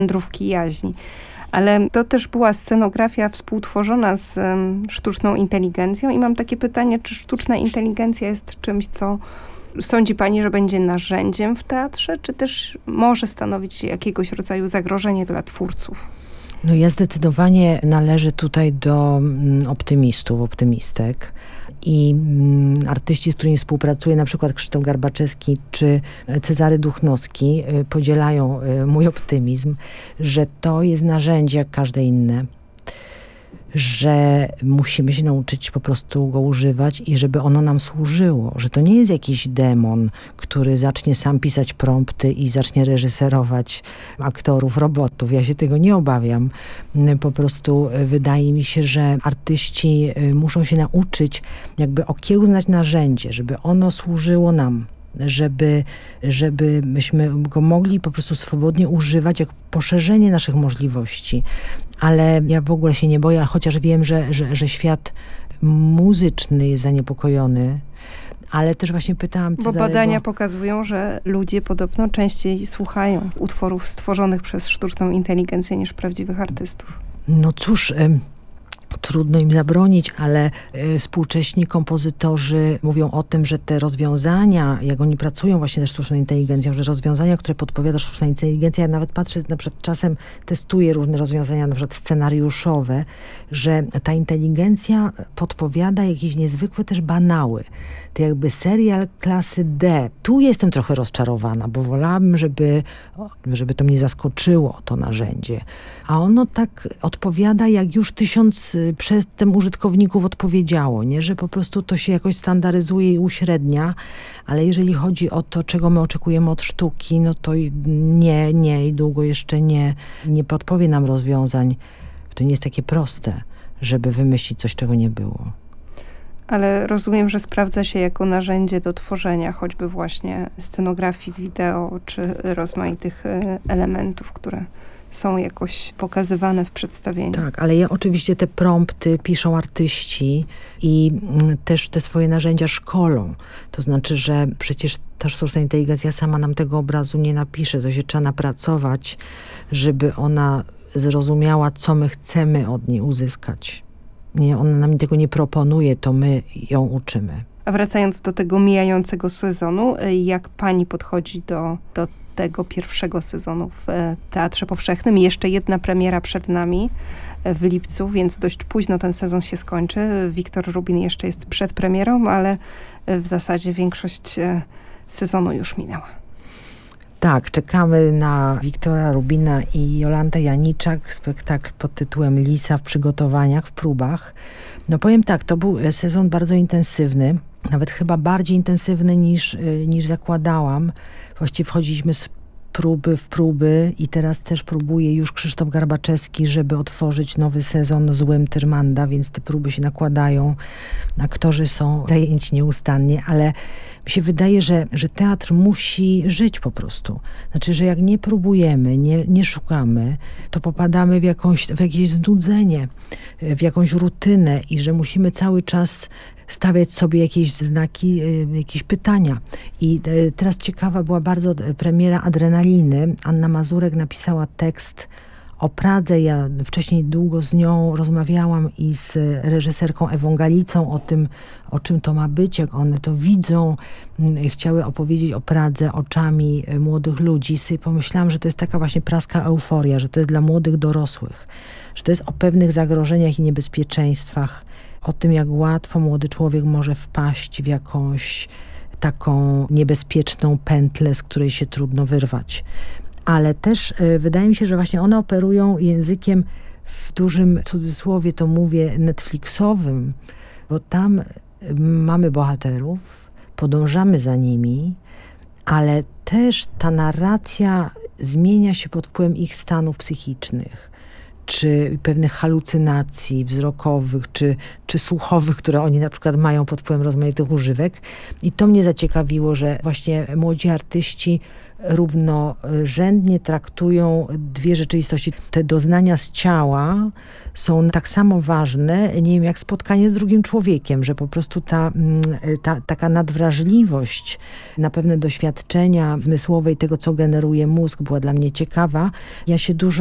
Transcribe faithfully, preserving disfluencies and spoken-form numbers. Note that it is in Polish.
wędrówki jaźni. Ale to też była scenografia współtworzona z um, sztuczną inteligencją i mam takie pytanie, czy sztuczna inteligencja jest czymś, co sądzi pani, że będzie narzędziem w teatrze, czy też może stanowić jakiegoś rodzaju zagrożenie dla twórców? No ja zdecydowanie należę tutaj do mm, optymistów, optymistek. I mm, artyści, z którymi współpracuję, na przykład Krzysztof Garbaczewski czy Cezary Duchnowski, y, podzielają y, mój optymizm, że to jest narzędzie jak każde inne, że musimy się nauczyć po prostu go używać i żeby ono nam służyło, że to nie jest jakiś demon, który zacznie sam pisać prompty i zacznie reżyserować aktorów, robotów. Ja się tego nie obawiam. Po prostu wydaje mi się, że artyści muszą się nauczyć jakby okiełznać narzędzie, żeby ono służyło nam. Żeby, żeby myśmy go mogli po prostu swobodnie używać jak poszerzenie naszych możliwości. Ale ja w ogóle się nie boję, chociaż wiem, że, że, że świat muzyczny jest zaniepokojony. Ale też właśnie pytałam Bo Cezarego... badania pokazują, że ludzie podobno częściej słuchają utworów stworzonych przez sztuczną inteligencję niż prawdziwych artystów. No cóż... Trudno im zabronić, ale y, współcześni kompozytorzy mówią o tym, że te rozwiązania, jak oni pracują właśnie ze sztuczną inteligencją, że rozwiązania, które podpowiada sztuczna inteligencja, ja nawet patrzę, na przykład czasem testuję różne rozwiązania, na przykład scenariuszowe, że ta inteligencja podpowiada jakieś niezwykłe też banały. To jakby serial klasy D. Tu jestem trochę rozczarowana, bo wolałabym, żeby, żeby to mnie zaskoczyło, to narzędzie. A ono tak odpowiada, jak już tysiąc przedtem użytkowników odpowiedziało, nie? Że po prostu to się jakoś standaryzuje i uśrednia, ale jeżeli chodzi o to, czego my oczekujemy od sztuki, no to nie, nie i długo jeszcze nie, nie podpowie nam rozwiązań. To nie jest takie proste, żeby wymyślić coś, czego nie było. Ale rozumiem, że sprawdza się jako narzędzie do tworzenia choćby właśnie scenografii wideo, czy rozmaitych elementów, które są jakoś pokazywane w przedstawieniu. Tak, ale ja oczywiście te prompty piszą artyści i też te swoje narzędzia szkolą. To znaczy, że przecież ta sztuczna inteligencja sama nam tego obrazu nie napisze. To się trzeba napracować, żeby ona zrozumiała, co my chcemy od niej uzyskać. Nie, ona nam tego nie proponuje, to my ją uczymy. A wracając do tego mijającego sezonu, jak pani podchodzi do, do tego pierwszego sezonu w Teatrze Powszechnym? Jeszcze jedna premiera przed nami w lipcu, więc dość późno ten sezon się skończy. Wiktor Rubin jeszcze jest przed premierą, ale w zasadzie większość sezonu już minęła. Tak, czekamy na Wiktora Rubina i Jolantę Janiczak, spektakl pod tytułem Lisa w przygotowaniach, w próbach. No powiem tak, to był sezon bardzo intensywny, nawet chyba bardziej intensywny niż, niż zakładałam. Właściwie wchodziliśmy z próby w próby i teraz też próbuje już Krzysztof Garbaczewski, żeby otworzyć nowy sezon Złym Tyrmanda, więc te próby się nakładają. Aktorzy są zajęci nieustannie, ale mi się wydaje, że, że teatr musi żyć po prostu. Znaczy, że jak nie próbujemy, nie, nie szukamy, to popadamy w, jakąś, w jakieś znudzenie, w jakąś rutynę i że musimy cały czas stawiać sobie jakieś znaki, jakieś pytania. I teraz ciekawa była bardzo premiera Adrenaliny. Anna Mazurek napisała tekst o Pradze. Ja wcześniej długo z nią rozmawiałam i z reżyserką Ewą Galicą o tym, o czym to ma być, jak one to widzą. Chciały opowiedzieć o Pradze oczami młodych ludzi. I pomyślałam, że to jest taka właśnie praska euforia, że to jest dla młodych dorosłych, że to jest o pewnych zagrożeniach i niebezpieczeństwach, o tym, jak łatwo młody człowiek może wpaść w jakąś taką niebezpieczną pętlę, z której się trudno wyrwać. Ale też y, wydaje mi się, że właśnie one operują językiem, w dużym cudzysłowie to mówię, netflixowym, bo tam y, mamy bohaterów, podążamy za nimi, ale też ta narracja zmienia się pod wpływem ich stanów psychicznych. czy pewnych halucynacji wzrokowych, czy, czy słuchowych, które oni na przykład mają pod wpływem rozmaitych używek. I to mnie zaciekawiło, że właśnie młodzi artyści równorzędnie traktują dwie rzeczywistości. Te doznania z ciała są tak samo ważne, nie wiem, jak spotkanie z drugim człowiekiem, że po prostu ta, ta taka nadwrażliwość na pewne doświadczenia zmysłowe i tego, co generuje mózg, była dla mnie ciekawa. Ja się dużo